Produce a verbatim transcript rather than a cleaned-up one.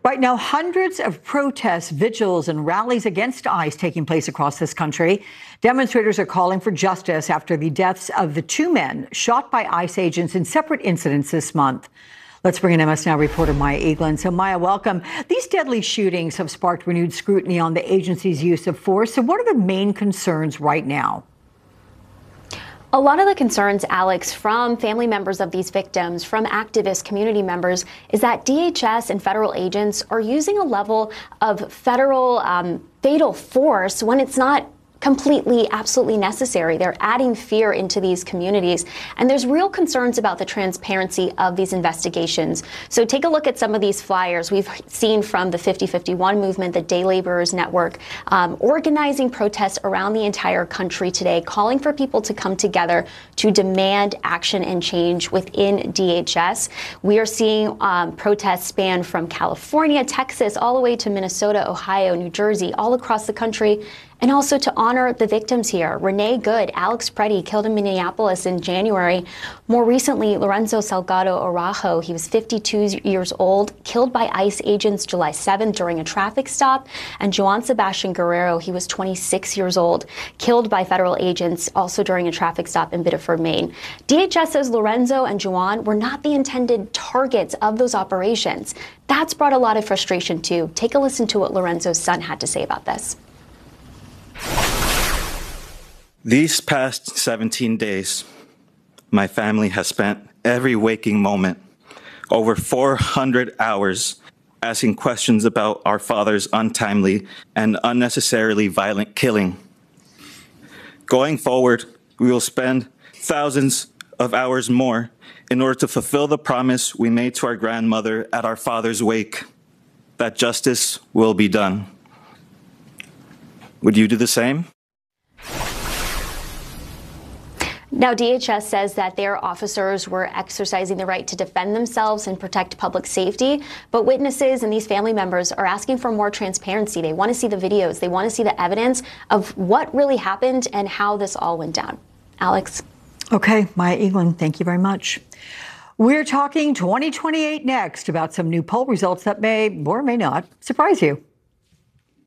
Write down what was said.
Right now, hundreds of protests, vigils, and rallies against ICE taking place across this country. Demonstrators are calling for justice after the deaths of the two men shot by ICE agents in separate incidents this month. Let's bring in M S Now reporter Maya Eglin. So, Maya, welcome. These deadly shootings have sparked renewed scrutiny on the agency's use of force. So what are the main concerns right now? A lot of the concerns, Alex, from family members of these victims, from activists, community members, is that D H S and federal agents are using a level of federal um, fatal force when it's not completely, absolutely necessary. They're adding fear into these communities. And there's real concerns about the transparency of these investigations. So take a look at some of these flyers we've seen from the fifty fifty-one movement, the Day Laborers Network, um, organizing protests around the entire country today, calling for people to come together to demand action and change within D H S. We are seeing um, protests span from California, Texas, all the way to Minnesota, Ohio, New Jersey, all across the country. And also to honor the victims here. Renee Good, Alex Preddy, killed in Minneapolis in January. More recently, Lorenzo Salgado Araujo, he was fifty-two years old, killed by ICE agents July seventh during a traffic stop. And Joan Sebastian Guerrero, he was twenty-six years old, killed by federal agents also during a traffic stop in Biddeford, Maine. D H S says Lorenzo and Joan were not the intended targets of those operations. That's brought a lot of frustration too. Take a listen to what Lorenzo's son had to say about this. These past seventeen days, my family has spent every waking moment, over four hundred hours, asking questions about our father's untimely and unnecessarily violent killing. Going forward, we will spend thousands of hours more in order to fulfill the promise we made to our grandmother at our father's wake, that justice will be done. Would you do the same? Now, D H S says that their officers were exercising the right to defend themselves and protect public safety. But witnesses and these family members are asking for more transparency. They want to see the videos. They want to see the evidence of what really happened and how this all went down. Alex. Okay, Maya Eglin, thank you very much. We're talking twenty twenty-eight next about some new poll results that may or may not surprise you.